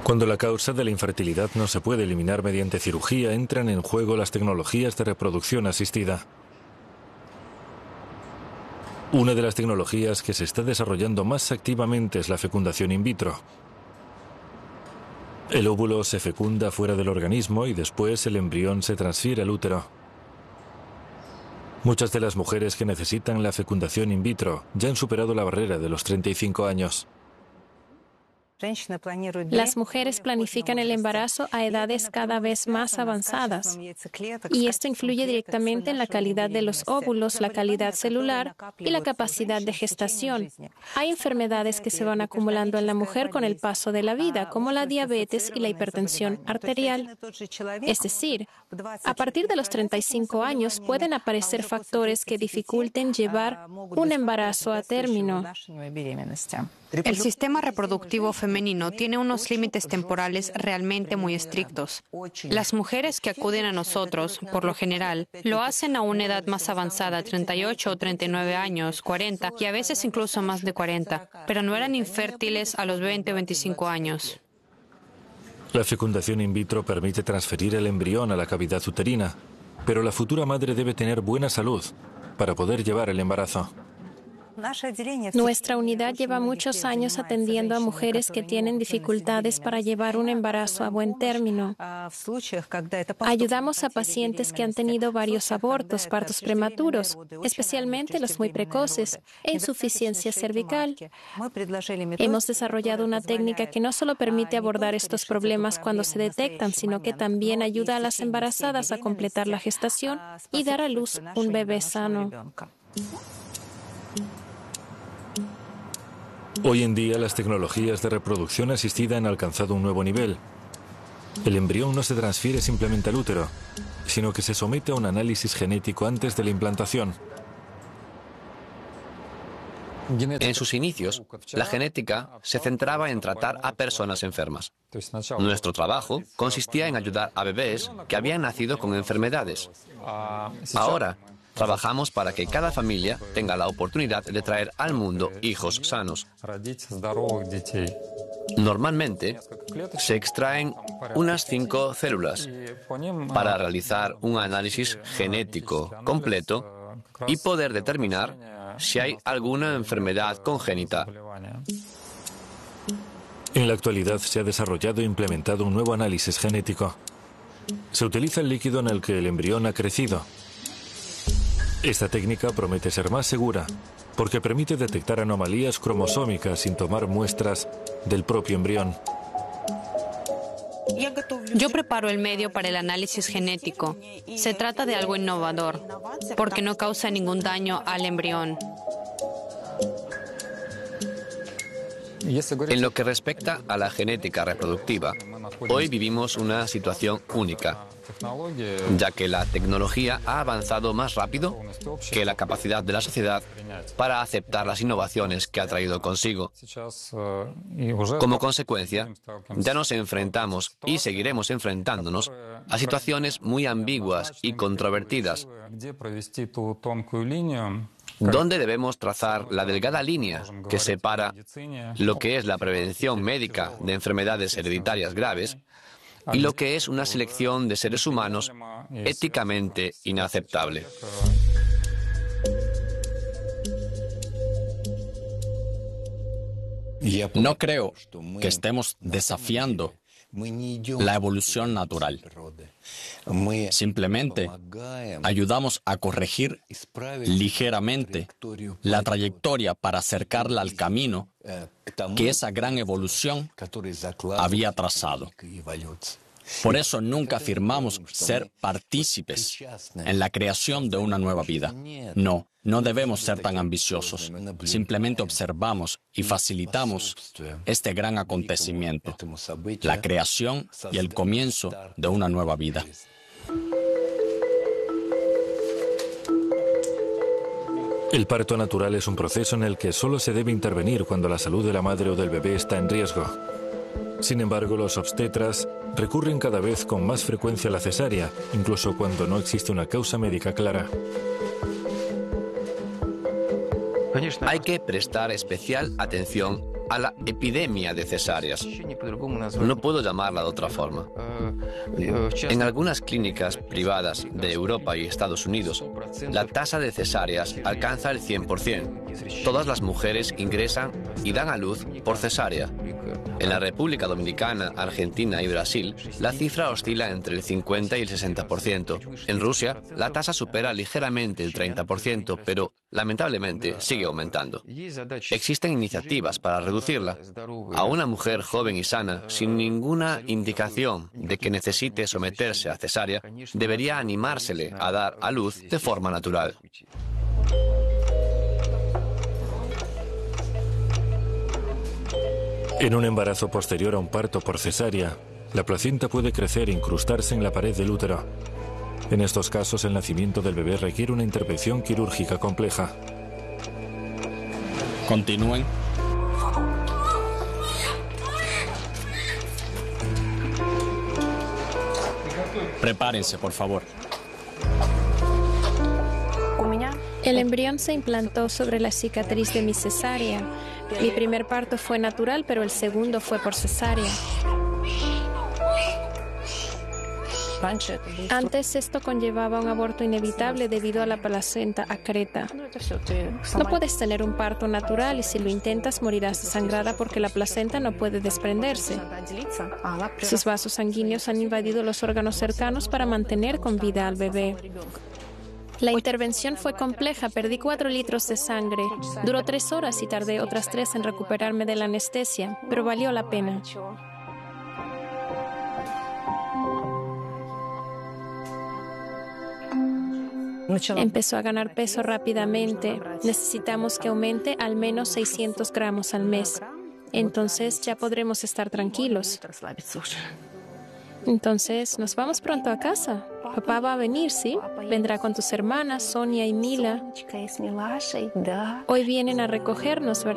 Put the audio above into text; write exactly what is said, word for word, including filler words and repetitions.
Cuando la causa de la infertilidad no se puede eliminar mediante cirugía, entran en juego las tecnologías de reproducción asistida. Una de las tecnologías que se está desarrollando más activamente es la fecundación in vitro. El óvulo se fecunda fuera del organismo y después el embrión se transfiere al útero. Muchas de las mujeres que necesitan la fecundación in vitro ya han superado la barrera de los treinta y cinco años. Las mujeres planifican el embarazo a edades cada vez más avanzadas, y esto influye directamente en la calidad de los óvulos, la calidad celular y la capacidad de gestación. Hay enfermedades que se van acumulando en la mujer con el paso de la vida, como la diabetes y la hipertensión arterial. Es decir, a partir de los treinta y cinco años pueden aparecer factores que dificulten llevar un embarazo a término. El sistema reproductivo femenino tiene unos límites temporales realmente muy estrictos. Las mujeres que acuden a nosotros, por lo general, lo hacen a una edad más avanzada, treinta y ocho o treinta y nueve años, cuarenta y a veces incluso más de cuarenta, pero no eran infértiles a los veinte o veinticinco años. La fecundación in vitro permite transferir el embrión a la cavidad uterina, pero la futura madre debe tener buena salud para poder llevar el embarazo. Nuestra unidad lleva muchos años atendiendo a mujeres que tienen dificultades para llevar un embarazo a buen término. Ayudamos a pacientes que han tenido varios abortos, partos prematuros, especialmente los muy precoces, e insuficiencia cervical. Hemos desarrollado una técnica que no solo permite abordar estos problemas cuando se detectan, sino que también ayuda a las embarazadas a completar la gestación y dar a luz un bebé sano. Hoy en día las tecnologías de reproducción asistida han alcanzado un nuevo nivel. El embrión no se transfiere simplemente al útero, sino que se somete a un análisis genético antes de la implantación. En sus inicios, la genética se centraba en tratar a personas enfermas. Nuestro trabajo consistía en ayudar a bebés que habían nacido con enfermedades. Ahora, trabajamos para que cada familia tenga la oportunidad de traer al mundo hijos sanos. Normalmente, se extraen unas cinco células para realizar un análisis genético completo y poder determinar si hay alguna enfermedad congénita. En la actualidad se ha desarrollado e implementado un nuevo análisis genético. Se utiliza el líquido en el que el embrión ha crecido. Esta técnica promete ser más segura porque permite detectar anomalías cromosómicas sin tomar muestras del propio embrión. Yo preparo el medio para el análisis genético. Se trata de algo innovador, porque no causa ningún daño al embrión. En lo que respecta a la genética reproductiva, hoy vivimos una situación única, ya que la tecnología ha avanzado más rápido que la capacidad de la sociedad para aceptar las innovaciones que ha traído consigo. Como consecuencia, ya nos enfrentamos y seguiremos enfrentándonos a situaciones muy ambiguas y controvertidas, donde debemos trazar la delgada línea que separa lo que es la prevención médica de enfermedades hereditarias graves y lo que es una selección de seres humanos éticamente inaceptable. No creo que estemos desafiando la evolución natural. Simplemente ayudamos a corregir ligeramente la trayectoria para acercarla al camino que esa gran evolución había trazado. Por eso nunca afirmamos ser partícipes en la creación de una nueva vida. No, no debemos ser tan ambiciosos. Simplemente observamos y facilitamos este gran acontecimiento, la creación y el comienzo de una nueva vida. El parto natural es un proceso en el que solo se debe intervenir cuando la salud de la madre o del bebé está en riesgo. Sin embargo, los obstetras recurren cada vez con más frecuencia a la cesárea, incluso cuando no existe una causa médica clara. Hay que prestar especial atención a la epidemia de cesáreas. No puedo llamarla de otra forma. En algunas clínicas privadas de Europa y Estados Unidos, la tasa de cesáreas alcanza el cien por cien. Todas las mujeres ingresan y dan a luz por cesárea. En la República Dominicana, Argentina y Brasil, la cifra oscila entre el cincuenta y el sesenta por ciento. En Rusia, la tasa supera ligeramente el treinta por ciento, pero lamentablemente sigue aumentando. Existen iniciativas para reducirla. A una mujer joven y sana, sin ninguna indicación de que necesite someterse a cesárea, debería animársele a dar a luz de forma natural. En un embarazo posterior a un parto por cesárea, la placenta puede crecer e incrustarse en la pared del útero. En estos casos, el nacimiento del bebé requiere una intervención quirúrgica compleja. Continúen. Prepárense, por favor. El embrión se implantó sobre la cicatriz de mi cesárea. Mi primer parto fue natural, pero el segundo fue por cesárea. Antes esto conllevaba un aborto inevitable debido a la placenta acreta. No puedes tener un parto natural y si lo intentas morirás desangrada porque la placenta no puede desprenderse. Sus vasos sanguíneos han invadido los órganos cercanos para mantener con vida al bebé. La intervención fue compleja, perdí cuatro litros de sangre. Duró tres horas y tardé otras tres en recuperarme de la anestesia, pero valió la pena. Empezó a ganar peso rápidamente. Necesitamos que aumente al menos seiscientos gramos al mes. Entonces ya podremos estar tranquilos. Entonces, nos vamos pronto a casa. Papá va a venir, ¿sí? Vendrá con tus hermanas, Sonia y Mila. Hoy vienen a recogernos, ¿verdad?